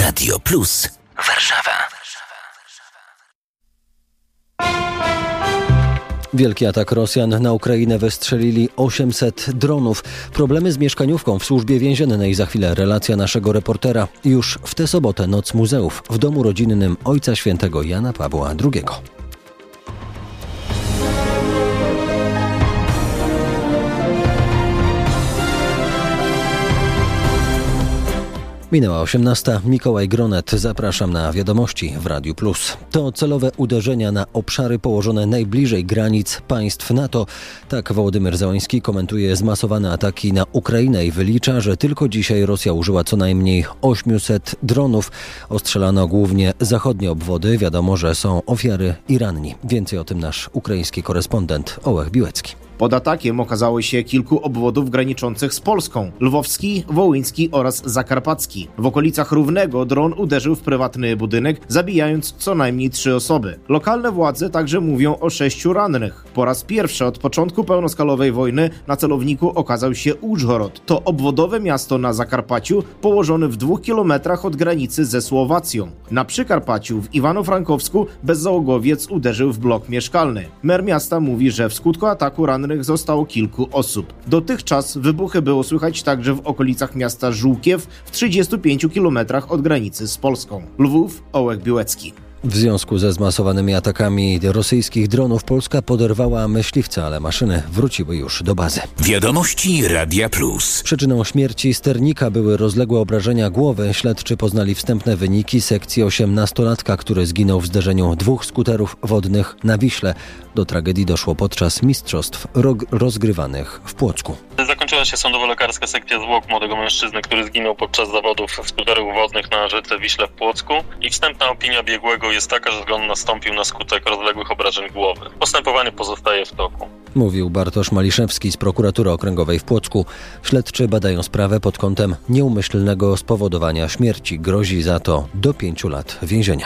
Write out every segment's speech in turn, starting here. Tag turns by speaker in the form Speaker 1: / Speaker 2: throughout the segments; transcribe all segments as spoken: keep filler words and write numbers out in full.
Speaker 1: Radio Plus Warszawa.
Speaker 2: Wielki atak Rosjan na Ukrainę wystrzelili osiemset dronów. Problemy z mieszkaniówką w Służbie Więziennej. Za chwilę relacja naszego reportera. Już w tę sobotę Noc Muzeów w domu rodzinnym Ojca Świętego Jana Pawła drugiego. Minęła osiemnasta. Mikołaj Gronet. Zapraszam na wiadomości w Radiu Plus. To celowe uderzenia na obszary położone najbliżej granic państw NATO. Tak Wołodymyr Zełański komentuje zmasowane ataki na Ukrainę i wylicza, że tylko dzisiaj Rosja użyła co najmniej osiemset dronów. Ostrzelano głównie zachodnie obwody. Wiadomo, że są ofiary i ranni. Więcej o tym nasz ukraiński korespondent Ołech Biłecki.
Speaker 3: Pod atakiem okazało się kilku obwodów graniczących z Polską. Lwowski, wołyński oraz zakarpacki. W okolicach Równego dron uderzył w prywatny budynek, zabijając co najmniej trzy osoby. Lokalne władze także mówią o sześciu rannych. Po raz pierwszy od początku pełnoskalowej wojny na celowniku okazał się Użhorod. To obwodowe miasto na Zakarpaciu, położone w dwóch kilometrach od granicy ze Słowacją. Na Przykarpaciu w Iwano-Frankowsku bezzałogowiec uderzył w blok mieszkalny. Mer miasta mówi, że w skutku ataku rannych zostało kilku osób. Dotychczas wybuchy było słychać także w okolicach miasta Żółkiew w trzydziestu pięciu kilometrach od granicy z Polską. Lwów, Ołech Biłecki.
Speaker 2: W związku ze zmasowanymi atakami rosyjskich dronów Polska poderwała myśliwce, ale maszyny wróciły już do bazy.
Speaker 1: Wiadomości Radia Plus.
Speaker 2: Przyczyną śmierci sternika były rozległe obrażenia głowy. Śledczy poznali wstępne wyniki sekcji osiemnastolatka, który zginął w zderzeniu dwóch skuterów wodnych na Wiśle. Do tragedii doszło podczas mistrzostw rog- rozgrywanych w Płocku.
Speaker 4: Zakończyła się sądowo-lekarska sekcja zwłok młodego mężczyzny, który zginął podczas zawodów skuterów wodnych na rzece Wiśle w Płocku. I wstępna opinia biegłego jest taka, że zgon nastąpił na skutek rozległych obrażeń głowy. Postępowanie pozostaje w toku.
Speaker 2: Mówił Bartosz Maliszewski z Prokuratury Okręgowej w Płocku. Śledczy badają sprawę pod kątem nieumyślnego spowodowania śmierci. Grozi za to do pięciu lat więzienia.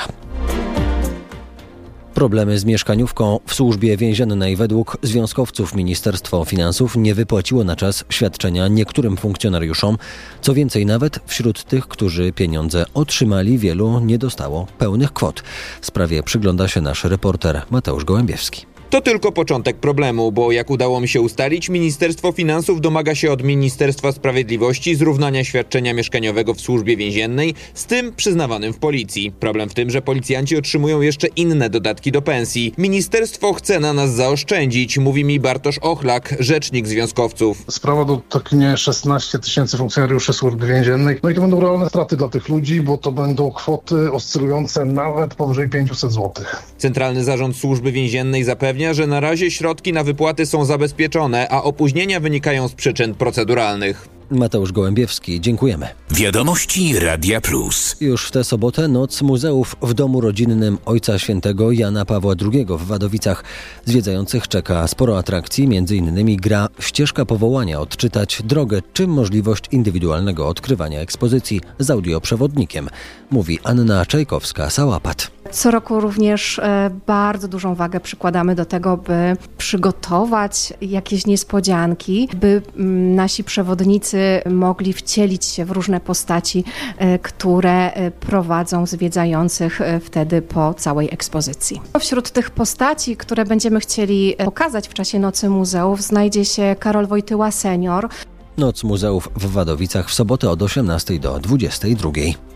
Speaker 2: Problemy z mieszkaniówką w Służbie Więziennej. Według związkowców Ministerstwo Finansów nie wypłaciło na czas świadczenia niektórym funkcjonariuszom. Co więcej, nawet wśród tych, którzy pieniądze otrzymali, wielu nie dostało pełnych kwot. Sprawie przygląda się nasz reporter Mateusz Gołębiewski.
Speaker 5: To tylko początek problemu, bo jak udało mi się ustalić, Ministerstwo Finansów domaga się od Ministerstwa Sprawiedliwości zrównania świadczenia mieszkaniowego w Służbie Więziennej z tym przyznawanym w Policji. Problem w tym, że policjanci otrzymują jeszcze inne dodatki do pensji. Ministerstwo chce na nas zaoszczędzić, mówi mi Bartosz Ochlak, rzecznik związkowców.
Speaker 6: Sprawa dotknie szesnaście tysięcy funkcjonariuszy Służby Więziennej. No i to będą realne straty dla tych ludzi, bo to będą kwoty oscylujące nawet powyżej pięćset złotych.
Speaker 5: Centralny Zarząd Służby Więziennej zapewnia, że na razie środki na wypłaty są zabezpieczone, a opóźnienia wynikają z przyczyn proceduralnych.
Speaker 2: Mateusz Gołębiewski, dziękujemy.
Speaker 1: Wiadomości Radia Plus.
Speaker 2: Już w tę sobotę Noc Muzeów w domu rodzinnym Ojca Świętego Jana Pawła drugiego w Wadowicach. Zwiedzających czeka sporo atrakcji, między innymi gra Ścieżka Powołania, odczytać drogę, czy możliwość indywidualnego odkrywania ekspozycji z audioprzewodnikiem, mówi Anna Czajkowska-Sałapat.
Speaker 7: Co roku również bardzo dużą wagę przykładamy do tego, by przygotować jakieś niespodzianki, by nasi przewodnicy mogli wcielić się w różne postaci, które prowadzą zwiedzających wtedy po całej ekspozycji. Wśród tych postaci, które będziemy chcieli pokazać w czasie Nocy Muzeów, znajdzie się Karol Wojtyła senior.
Speaker 2: Noc Muzeów w Wadowicach w sobotę od osiemnastej do dwudziestej drugiej.